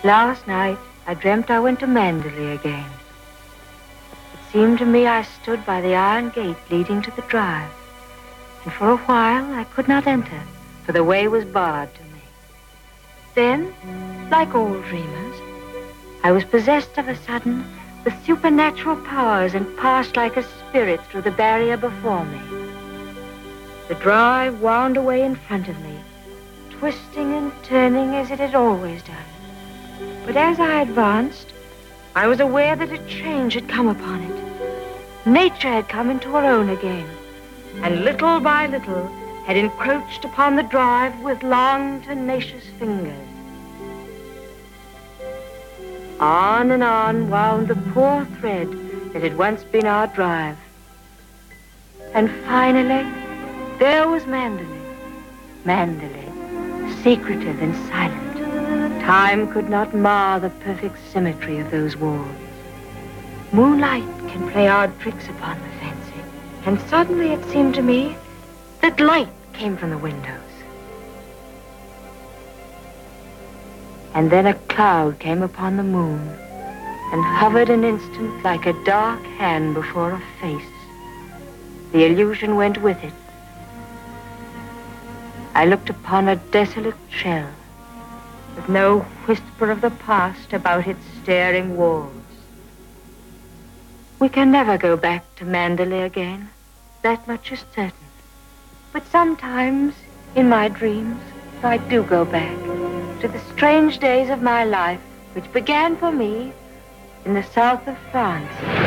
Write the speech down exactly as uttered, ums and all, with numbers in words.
Last night, I dreamt I went to Manderley again. It seemed to me I stood by the iron gate leading to the drive, and for a while I could not enter, for the way was barred to me. Then, like all dreamers, I was possessed of a sudden with supernatural powers and passed like a spirit through the barrier before me. The drive wound away in front of me, twisting and turning as it had always done. But as I advanced, I was aware that a change had come upon it. Nature had come into her own again, and little by little had encroached upon the drive with long, tenacious fingers. On and on wound the poor thread that had once been our drive. And finally, there was Manderley. Manderley, secretive and silent. Time could not mar the perfect symmetry of those walls. Moonlight can play odd tricks upon the fancy. And suddenly it seemed to me that light came from the windows. And then a cloud came upon the moon and hovered an instant like a dark hand before a face. The illusion went with it. I looked upon a desolate shell with no whisper of the past about its staring walls. We can never go back to Manderley again. That much is certain. But sometimes, in my dreams, I do go back to the strange days of my life, which began for me in the south of France.